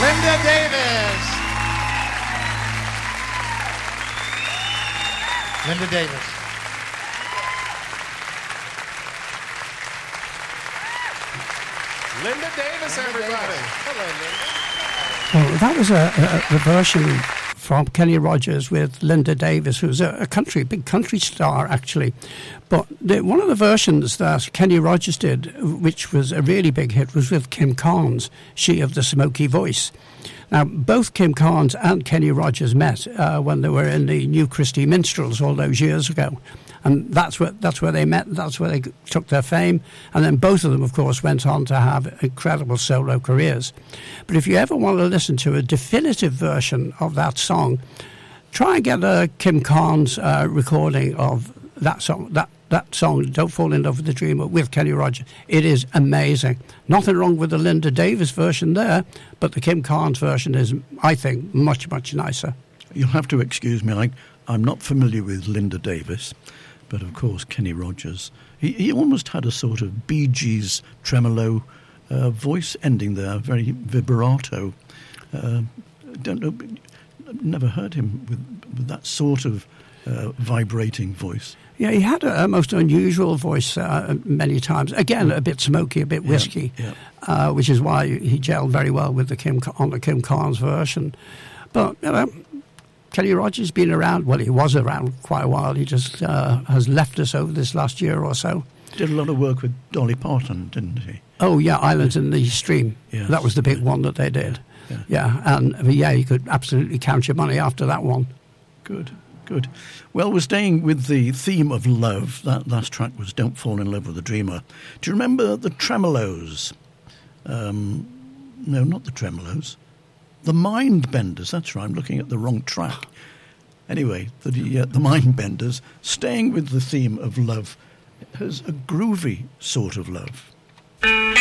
Linda Davis. Linda Davis. Linda Davis, everybody. Hello, Well, that was a version from Kenny Rogers with Linda Davis, who's a big country star, actually. But one of the versions that Kenny Rogers did, which was a really big hit, was with Kim Carnes, she of the Smoky Voice. Now, both Kim Carnes and Kenny Rogers met when they were in the New Christie Minstrels all those years ago. And that's where they met, that's where they took their fame. And then both of them, of course, went on to have incredible solo careers. But if you ever want to listen to a definitive version of that song, try and get a Kim Carnes recording of that song, that song, Don't Fall in Love with the Dreamer, with Kenny Rogers. It is amazing. Nothing wrong with the Linda Davis version there, but the Kim Carnes version is, I think, much, much nicer. You'll have to excuse me, I'm not familiar with Linda Davis. But, of course, Kenny Rogers, he almost had a sort of Bee Gees tremolo voice ending there, very vibrato. Don't know, never heard him with that sort of vibrating voice. Yeah, he had a most unusual voice many times. Again, a bit smoky, a bit whiskey, which is why he gelled very well with the Kim Carnes version. But, you know, Kenny Rogers has been around, well, he was around quite a while. He just has left us over this last year or so. Did a lot of work with Dolly Parton, didn't he? Oh, yeah, Islands in the Stream. Yes. That was the big one that they did. And you could absolutely count your money after that one. Good. Well, we're staying with the theme of love. That last track was Don't Fall in Love with a Dreamer. Do you remember the Tremolos? No, not the Tremolos. The Mindbenders, that's right, I'm looking at the wrong track. Anyway, the Mindbenders, staying with the theme of love, has a groovy sort of love.